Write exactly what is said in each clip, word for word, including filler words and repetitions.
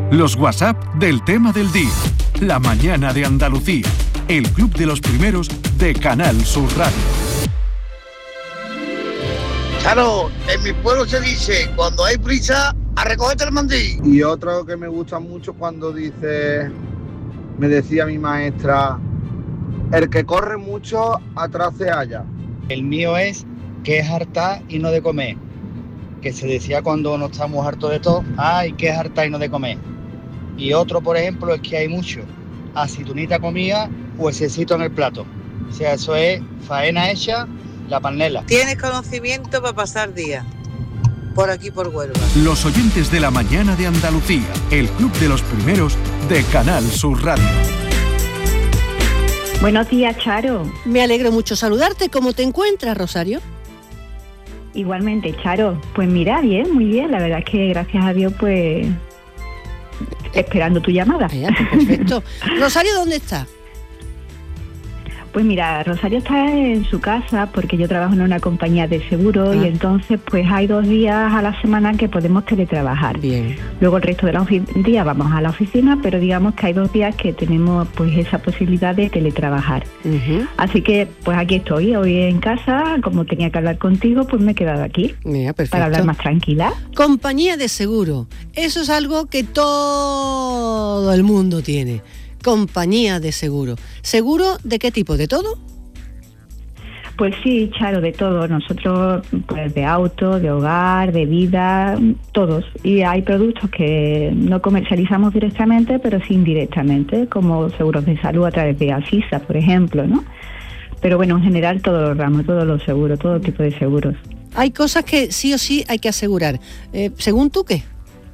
Los WhatsApp del tema del día. La mañana de Andalucía. El club de los primeros de Canal Sur Radio. Claro, en mi pueblo se dice, cuando hay prisa, a recogerte el mandil. Y otro que me gusta mucho cuando dice, me decía mi maestra, el que corre mucho, atrás se halla. El mío es que es hartar y no de comer. Que se decía cuando no estamos hartos de todo, ay, que es hartar y no de comer. Y otro, por ejemplo, es que hay mucho aceitunita comida, huesecito en el plato. O sea, eso es faena hecha, la panela. Tienes conocimiento para pasar días por aquí, por Huelva. Los oyentes de la mañana de Andalucía, el club de los primeros de Canal Sur Radio. Buenos días, Charo. Me alegro mucho saludarte. ¿Cómo te encuentras, Rosario? Igualmente, Charo. Pues mira, bien, muy bien. La verdad es que gracias a Dios, pues, esperando tu llamada. Ya, pues perfecto. Rosario, ¿dónde está? Pues mira, Rosario está en su casa porque yo trabajo en una compañía de seguros ah. y entonces pues hay dos días a la semana que podemos teletrabajar. Bien. Luego el resto de los días vamos a la oficina, pero digamos que hay dos días que tenemos pues esa posibilidad de teletrabajar. Uh-huh. Así que pues aquí estoy, hoy en casa, como tenía que hablar contigo, pues me he quedado aquí. Mira, perfecto. Para hablar más tranquila. Compañía de seguro, eso es algo que todo el mundo tiene. Compañía de seguro. ¿Seguro de qué tipo? ¿De todo? Pues sí, Charo, de todo. Nosotros, pues de auto, de hogar, de vida, todos. Y hay productos que no comercializamos directamente, pero sí indirectamente, como seguros de salud a través de Asisa, por ejemplo, ¿no? Pero bueno, en general todos los ramos, todos los seguros, todo tipo de seguros. Hay cosas que sí o sí hay que asegurar. Eh, ¿Según tú qué?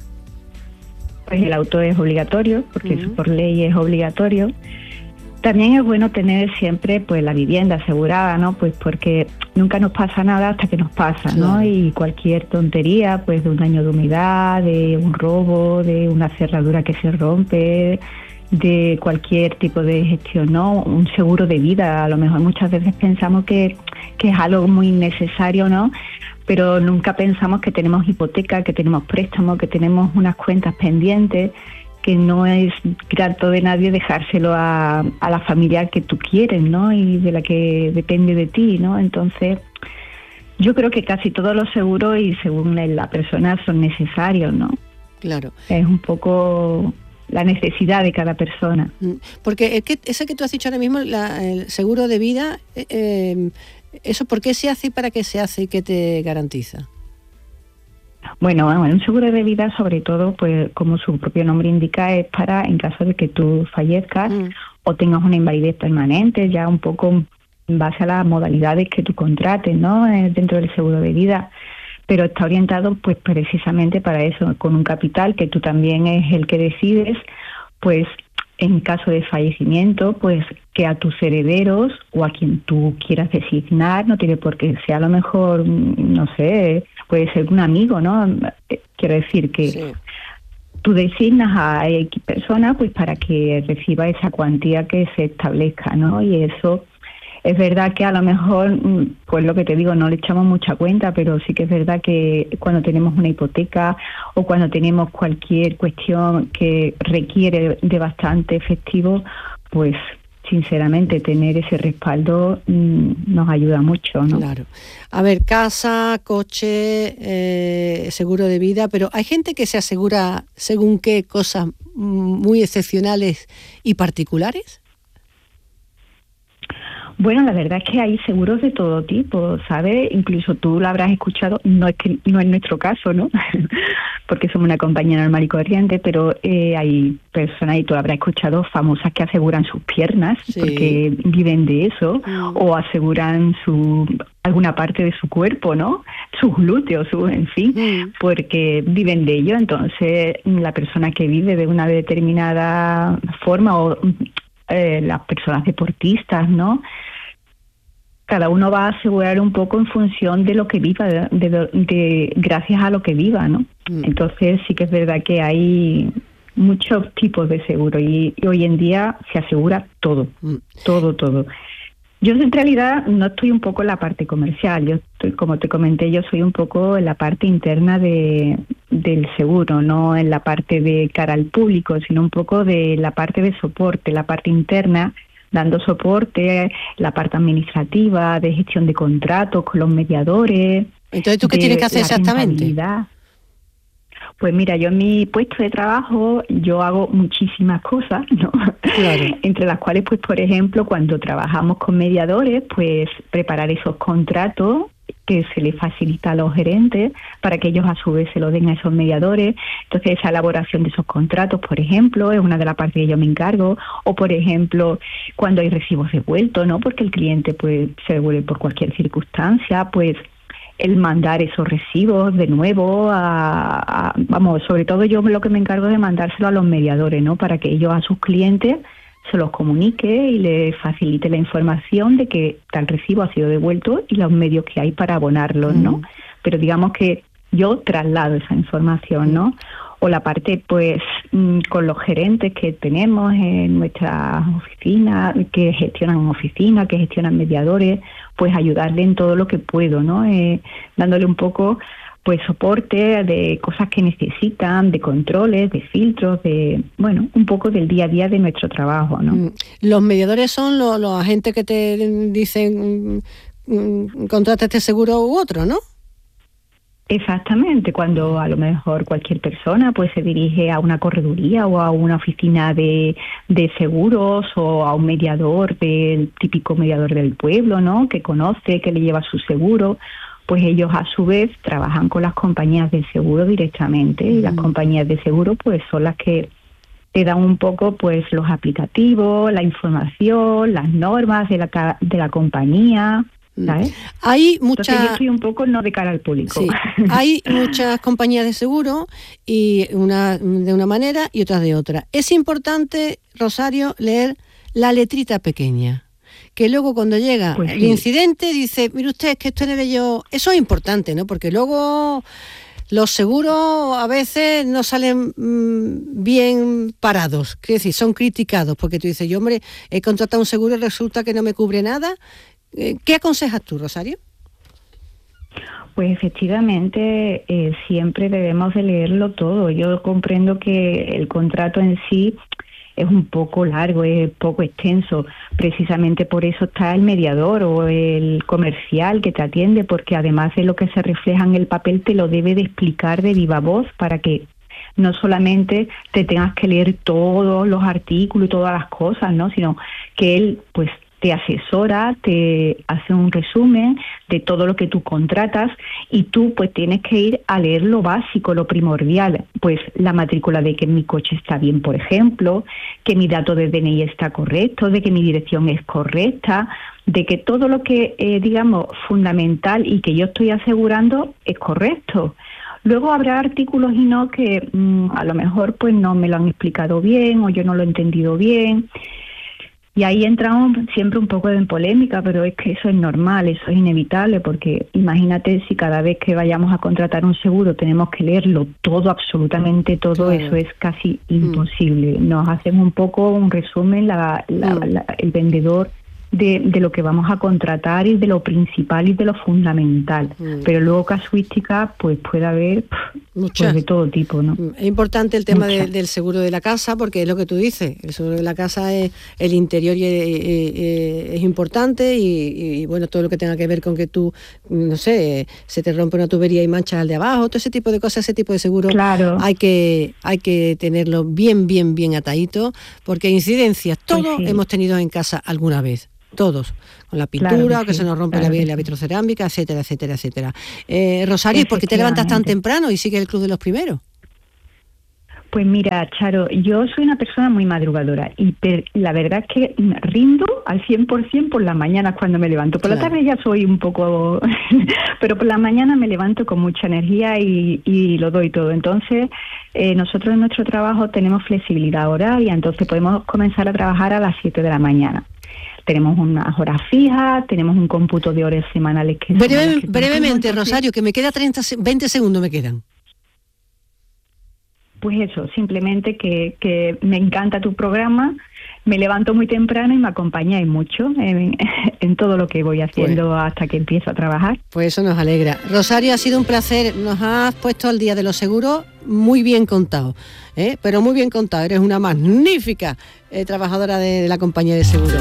Pues el auto es obligatorio, porque uh-huh. eso por ley es obligatorio. También es bueno tener siempre pues la vivienda asegurada, ¿no? Pues porque nunca nos pasa nada hasta que nos pasa, ¿no? Claro. Y cualquier tontería, pues de un daño de humedad, de un robo, de una cerradura que se rompe, de cualquier tipo de gestión, ¿no? Un seguro de vida, a lo mejor muchas veces pensamos que, que es algo muy necesario, ¿no? Pero nunca pensamos que tenemos hipoteca, que tenemos préstamos, que tenemos unas cuentas pendientes, que no es grato de nadie dejárselo a, a la familia que tú quieres, ¿no? Y de la que depende de ti, ¿no? Entonces, yo creo que casi todos los seguros y según la persona son necesarios, ¿no? Claro. Es un poco la necesidad de cada persona. Porque el que, ese que tú has dicho ahora mismo, la, el seguro de vida, eh, eh, ¿eso por qué se hace y para qué se hace y qué te garantiza? Bueno, bueno, un seguro de vida, sobre todo, pues como su propio nombre indica, es para en caso de que tú fallezcas mm. o tengas una invalidez permanente, ya un poco en base a las modalidades que tú contrates, ¿no? Dentro del seguro de vida. Pero está orientado, pues precisamente para eso, con un capital que tú también es el que decides, pues en caso de fallecimiento, pues que a tus herederos o a quien tú quieras designar, no tiene por qué ser a lo mejor, no sé, puede ser un amigo, ¿no? Quiero decir que sí. Tú designas a X persona pues para que reciba esa cuantía que se establezca, ¿no? Y eso es verdad que a lo mejor, pues lo que te digo, no le echamos mucha cuenta, pero sí que es verdad que cuando tenemos una hipoteca o cuando tenemos cualquier cuestión que requiere de bastante efectivo, pues sinceramente tener ese respaldo mmm, nos ayuda mucho, ¿no? Claro. A ver, casa, coche, eh, seguro de vida, pero hay gente que se asegura según qué cosas muy excepcionales y particulares. Bueno, la verdad es que hay seguros de todo tipo, ¿sabes? Incluso tú lo habrás escuchado, no es que no es nuestro caso, ¿no? Porque somos una compañía normal y corriente, pero eh, hay personas, y tú lo habrás escuchado, famosas que aseguran sus piernas, sí. porque viven de eso, mm. o aseguran su alguna parte de su cuerpo, ¿no? Sus glúteos, su, en fin, mm. porque viven de ello. Entonces, la persona que vive de una determinada forma o eh, las personas deportistas, ¿no? Cada uno va a asegurar un poco en función de lo que viva, de, de, de gracias a lo que viva, ¿no? Mm. Entonces sí que es verdad que hay muchos tipos de seguro y, y hoy en día se asegura todo, mm. todo, todo. Yo en realidad no estoy un poco en la parte comercial, yo estoy, como te comenté, yo soy un poco en la parte interna de, del seguro, no en la parte de cara al público, sino un poco de la parte de soporte, la parte interna, dando soporte, la parte administrativa, de gestión de contratos con los mediadores. Entonces, ¿tú qué tienes que hacer exactamente? Pues mira, yo en mi puesto de trabajo yo hago muchísimas cosas, ¿no? Claro. Entre las cuales, pues por ejemplo, cuando trabajamos con mediadores, pues preparar esos contratos que se les facilita a los gerentes para que ellos a su vez se lo den a esos mediadores. Entonces esa elaboración de esos contratos, por ejemplo, es una de las partes que yo me encargo. O por ejemplo, cuando hay recibos devueltos, ¿no? Porque el cliente pues se devuelve por cualquier circunstancia, pues el mandar esos recibos de nuevo a, a, vamos, sobre todo yo lo que me encargo de mandárselo a los mediadores, ¿no? Para que ellos a sus clientes se los comunique y les facilite la información de que tal recibo ha sido devuelto y los medios que hay para abonarlos, ¿no? Mm. Pero digamos que yo traslado esa información, ¿no? O la parte, pues, con los gerentes que tenemos en nuestras oficinas, que gestionan oficinas, que gestionan mediadores, pues ayudarle en todo lo que puedo, ¿no? Eh, dándole un poco, pues, soporte de cosas que necesitan, de controles, de filtros, de, bueno, un poco del día a día de nuestro trabajo, ¿no? Los mediadores son los, los agentes que te dicen contrata este seguro u otro, ¿no? Exactamente, cuando a lo mejor cualquier persona pues se dirige a una correduría o a una oficina de, de seguros o a un mediador, del típico mediador del pueblo, ¿no? Que conoce, que le lleva su seguro, pues ellos a su vez trabajan con las compañías de seguro directamente y las compañías de seguro pues son las que te dan un poco pues los aplicativos, la información, las normas de la, de la compañía. ¿sabes? Hay muchas. Entonces yo estoy un poco no de cara al público. Sí. Hay muchas compañías de seguro y una de una manera y otras de otra. Es importante, Rosario, leer la letrita pequeña, que luego cuando llega pues el sí. incidente dice, mire usted, es que esto le yo. Eso es importante, ¿no? Porque luego los seguros a veces no salen mmm, bien parados, quiero decir, son criticados, porque tú dices, yo hombre, he contratado un seguro y resulta que no me cubre nada. ¿Qué aconsejas tú, Rosario? Pues efectivamente eh, siempre debemos de leerlo todo. Yo comprendo que el contrato en sí es un poco largo, es poco extenso. Precisamente por eso está el mediador o el comercial que te atiende, porque además de lo que se refleja en el papel te lo debe de explicar de viva voz para que no solamente te tengas que leer todos los artículos y todas las cosas, ¿no? Sino que él pues te asesora, te hace un resumen de todo lo que tú contratas y tú pues tienes que ir a leer lo básico, lo primordial, pues la matrícula de que mi coche está bien, por ejemplo, que mi dato de D N I está correcto, de que mi dirección es correcta, de que todo lo que, eh, digamos, fundamental y que yo estoy asegurando es correcto. Luego habrá artículos y no que mmm, a lo mejor pues no me lo han explicado bien o yo no lo he entendido bien. Y ahí entramos siempre un poco en polémica, pero es que eso es normal, eso es inevitable, porque imagínate si cada vez que vayamos a contratar un seguro tenemos que leerlo todo, absolutamente todo, claro. Eso es casi imposible. Mm. Nos hacemos un poco un resumen, la, la, mm. la, el vendedor, de, de lo que vamos a contratar y de lo principal y de lo fundamental. Mm. Pero luego casuística, pues puede haber pues, de todo tipo, ¿no? Es importante el tema de, del seguro de la casa, porque es lo que tú dices, el seguro de la casa es el interior y es, es, es importante y, y bueno, todo lo que tenga que ver con que tú, no sé, se te rompe una tubería y manchas al de abajo, todo ese tipo de cosas, ese tipo de seguro, claro. hay que hay que tenerlo bien, bien, bien atadito, porque incidencias, todos pues sí. hemos tenido en casa alguna vez. Todos, con la pintura, claro que, que sí, se nos rompe claro la, la vitrocerámica, etcétera, etcétera, etcétera. Eh, Rosario, ¿por qué te levantas tan temprano y sigues el Club de los Primeros? Pues mira, Charo, yo soy una persona muy madrugadora y per, la verdad es que rindo al cien por ciento por las mañanas cuando me levanto. Por claro. la tarde ya soy un poco... pero por la mañana me levanto con mucha energía y, y lo doy todo. Entonces, eh, nosotros en nuestro trabajo tenemos flexibilidad horaria, entonces podemos comenzar a trabajar a las siete de la mañana. Tenemos unas horas fijas, tenemos un cómputo de horas semanales que... Breve, que brevemente, Rosario, que me queda treinta, veinte segundos me quedan. pues eso, simplemente que, que me encanta tu programa, me levanto muy temprano y me acompañáis mucho en, en todo lo que voy haciendo pues, hasta que empiezo a trabajar. Pues eso nos alegra. Rosario, ha sido un placer, nos has puesto al día de los seguros muy bien contado, ¿eh? Pero muy bien contado, eres una magnífica eh, trabajadora de, de la compañía de seguros.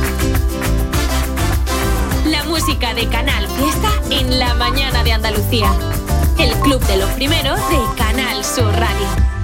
La música de Canal Fiesta en la mañana de Andalucía. El club de los primeros de Canal Sur Radio.